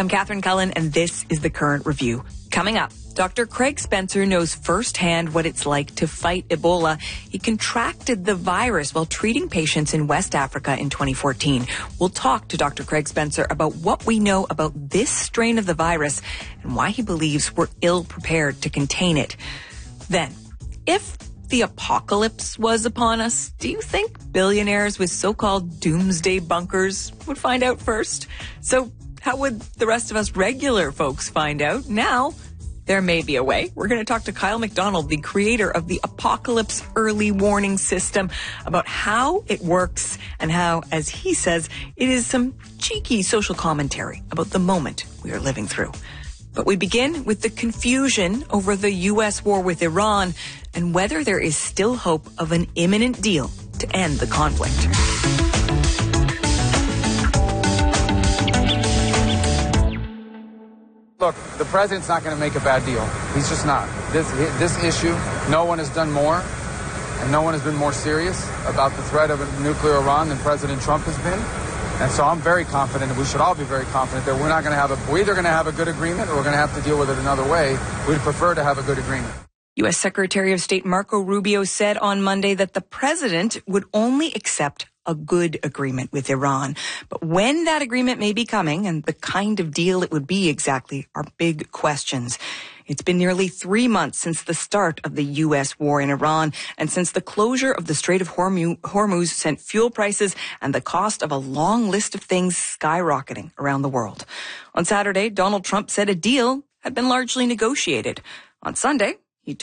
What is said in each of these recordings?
I'm Catherine Cullen, and this is The Current Review. Coming up, Dr. Craig Spencer knows firsthand what it's like to fight Ebola. He contracted the virus while treating patients in West Africa in 2014. We'll talk to Dr. Craig Spencer about what we know about this strain of the virus and why he believes we're ill-prepared to contain it. Then, if the apocalypse was upon us, do you think billionaires with so-called doomsday bunkers would find out first? So how would the rest of us regular folks find out? Now, there may be a way. We're going to talk to Kyle McDonald, the creator of the Apocalypse Early Warning System, about how it works and how, as he says, it is some cheeky social commentary about the moment we are living through. But we begin with the confusion over the U.S. war with Iran and whether there is still hope of an imminent deal to end the conflict. Look, the president's not going to make a bad deal. He's just not. This issue, no one has done more, and no one has been more serious about the threat of a nuclear Iran than President Trump has been. And so I'm very confident, and we should all be very confident, that we're either going to have a good agreement or we're going to have to deal with it another way. We'd prefer to have a good agreement. U.S. Secretary of State Marco Rubio said on Monday that the president would only accept a good agreement with Iran. But when that agreement may be coming and the kind of deal it would be exactly are big questions. It's been nearly 3 months since the start of the U.S. war in Iran and since the closure of the Strait of Hormuz sent fuel prices and the cost of a long list of things skyrocketing around the world. On Saturday, Donald Trump said a deal had been largely negotiated. On Sunday, he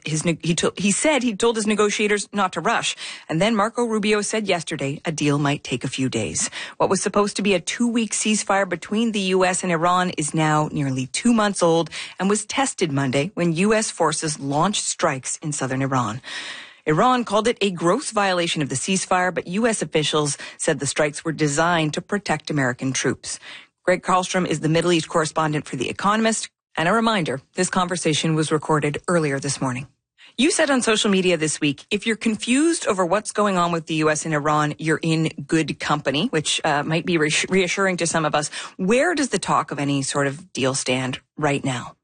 said he'd told his negotiators not to rush. And then Marco Rubio said yesterday a deal might take a few days. What was supposed to be a 2-week ceasefire between the U.S. and Iran is now nearly 2 months old and was tested Monday when U.S. forces launched strikes in southern Iran. Iran called it a gross violation of the ceasefire, but U.S. officials said the strikes were designed to protect American troops. Greg Karlstrom is the Middle East correspondent for The Economist. And a reminder, this conversation was recorded earlier this morning. You said on social media this week, if you're confused over what's going on with the U.S. and Iran, you're in good company, which might be reassuring to some of us. Where does the talk of any sort of deal stand right now?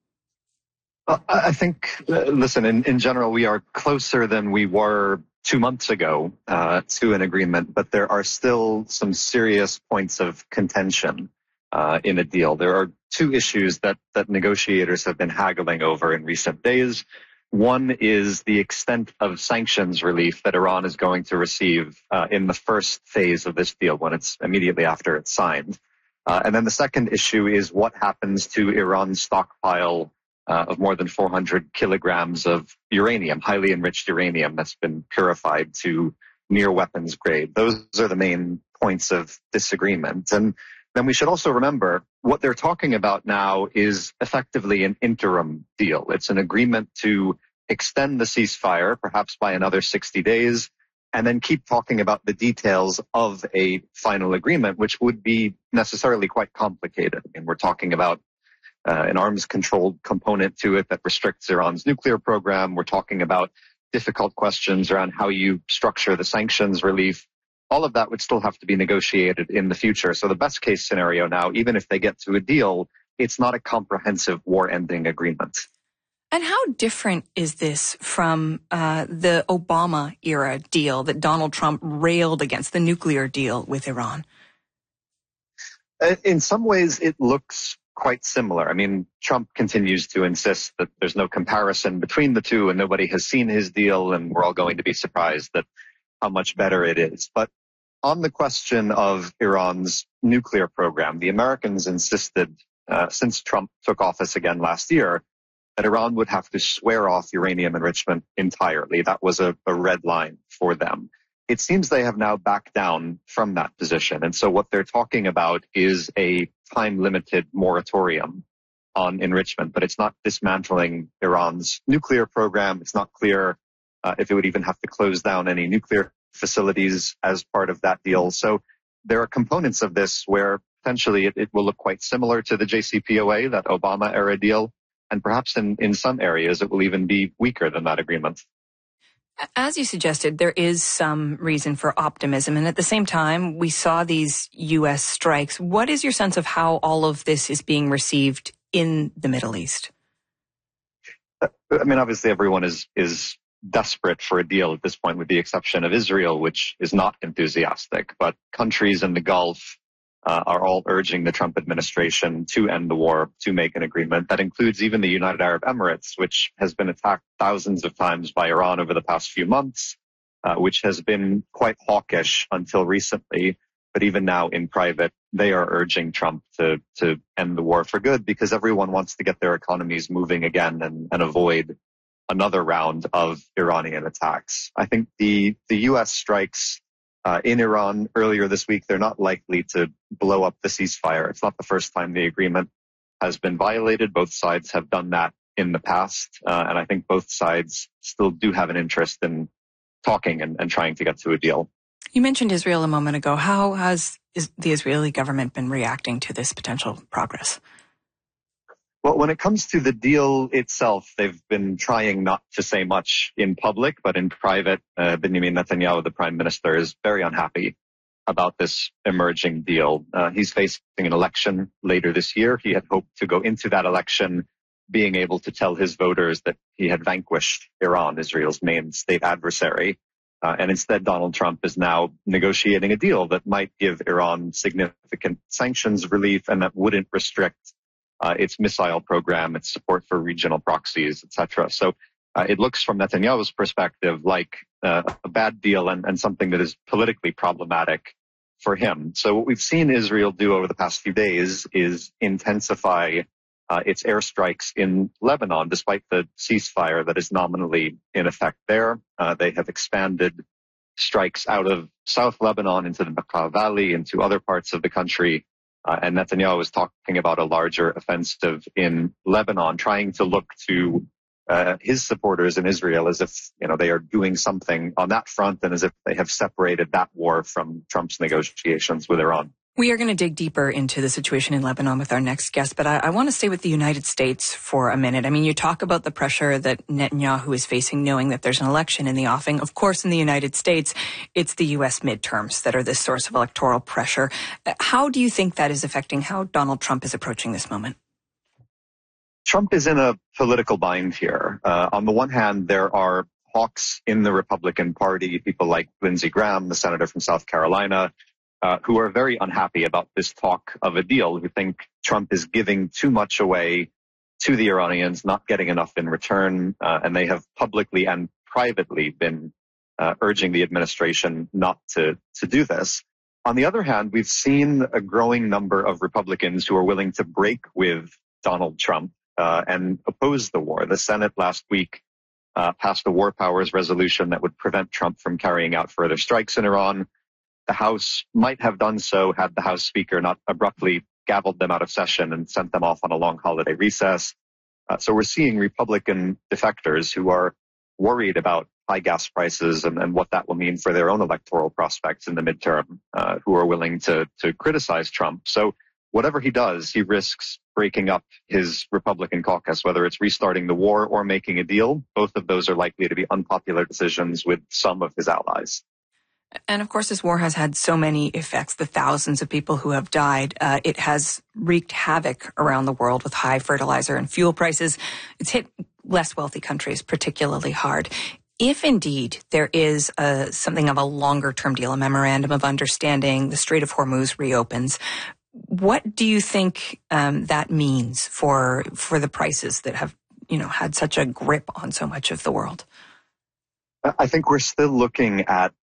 Well, I think, listen, in general, we are closer than we were 2 months ago to an agreement, but there are still some serious points of contention in a deal. There are 2 issues that negotiators have been haggling over in recent days. One is the extent of sanctions relief that Iran is going to receive in the first phase of this deal, when it's immediately after it's signed. And then the second issue is what happens to Iran's stockpile of more than 400 kilograms of uranium, highly enriched uranium that's been purified to near weapons grade. Those are the main points of disagreement. And then we should also remember what they're talking about now is effectively an interim deal. It's an agreement to extend the ceasefire, perhaps by another 60 days, and then keep talking about the details of a final agreement, which would be necessarily quite complicated. And we're talking about an arms-controlled component to it that restricts Iran's nuclear program. We're talking about difficult questions around how you structure the sanctions relief. All of that would still have to be negotiated in the future. So the best case scenario now, even if they get to a deal, it's not a comprehensive war-ending agreement. And how different is this from the Obama-era deal that Donald Trump railed against, the nuclear deal with Iran? In some ways, it looks quite similar. I mean, Trump continues to insist that there's no comparison between the two and nobody has seen his deal, and we're all going to be surprised at how much better it is. But on the question of Iran's nuclear program, the Americans insisted, since Trump took office again last year, that Iran would have to swear off uranium enrichment entirely. That was a red line for them. It seems they have now backed down from that position. And so what they're talking about is a time-limited moratorium on enrichment, but it's not dismantling Iran's nuclear program. It's not clear if it would even have to close down any nuclear facilities as part of that deal. So there are components of this where potentially it will look quite similar to the JCPOA, that Obama-era deal, and perhaps in some areas it will even be weaker than that agreement. As you suggested, there is some reason for optimism. And at the same time, we saw these U.S. strikes. What is your sense of how all of this is being received in the Middle East? I mean, obviously, everyone is desperate for a deal at this point, with the exception of Israel, which is not enthusiastic. But countries in the Gulf are all urging the Trump administration to end the war, to make an agreement. That includes even the United Arab Emirates, which has been attacked thousands of times by Iran over the past few months, which has been quite hawkish until recently. But even now in private, they are urging Trump to end the war for good, because everyone wants to get their economies moving again and avoid another round of Iranian attacks. I think the U.S. strikes in Iran earlier this week, they're not likely to blow up the ceasefire. It's not the first time the agreement has been violated. Both sides have done that in the past. And I think both sides still do have an interest in talking and trying to get to a deal. You mentioned Israel a moment ago. How has the Israeli government been reacting to this potential progress? Well, when it comes to the deal itself, they've been trying not to say much in public, but in private, Benjamin Netanyahu, the prime minister, is very unhappy about this emerging deal. He's facing an election later this year. He had hoped to go into that election being able to tell his voters that he had vanquished Iran, Israel's main state adversary. And instead, Donald Trump is now negotiating a deal that might give Iran significant sanctions relief and that wouldn't restrict its missile program, its support for regional proxies, etc. So it looks from Netanyahu's perspective like a bad deal and something that is politically problematic for him. So what we've seen Israel do over the past few days is intensify its airstrikes in Lebanon, despite the ceasefire that is nominally in effect there. They have expanded strikes out of South Lebanon into the Bekaa Valley, into other parts of the country. And Netanyahu was talking about a larger offensive in Lebanon, trying to look to his supporters in Israel as if, they are doing something on that front and as if they have separated that war from Trump's negotiations with Iran. We are going to dig deeper into the situation in Lebanon with our next guest, but I want to stay with the United States for a minute. I mean, you talk about the pressure that Netanyahu is facing, knowing that there's an election in the offing. Of course, in the United States, it's the U.S. midterms that are this source of electoral pressure. How do you think that is affecting how Donald Trump is approaching this moment? Trump is in a political bind here. On the one hand, there are hawks in the Republican Party, people like Lindsey Graham, the senator from South Carolina, who are very unhappy about this talk of a deal, who think Trump is giving too much away to the Iranians, not getting enough in return, and they have publicly and privately been urging the administration not to do this. On the other hand, we've seen a growing number of Republicans who are willing to break with Donald Trump and oppose the war. The Senate last week passed a war powers resolution that would prevent Trump from carrying out further strikes in Iran. The House might have done so had the House Speaker not abruptly gavelled them out of session and sent them off on a long holiday recess. So we're seeing Republican defectors who are worried about high gas prices and what that will mean for their own electoral prospects in the midterm, who are willing to criticize Trump. So whatever he does, he risks breaking up his Republican caucus, whether it's restarting the war or making a deal. Both of those are likely to be unpopular decisions with some of his allies. And of course, this war has had so many effects, the thousands of people who have died. It has wreaked havoc around the world with high fertilizer and fuel prices. It's hit less wealthy countries particularly hard. If indeed there is something of a longer-term deal, a memorandum of understanding, the Strait of Hormuz reopens, what do you think that means for the prices that have, had such a grip on so much of the world? I think we're still looking at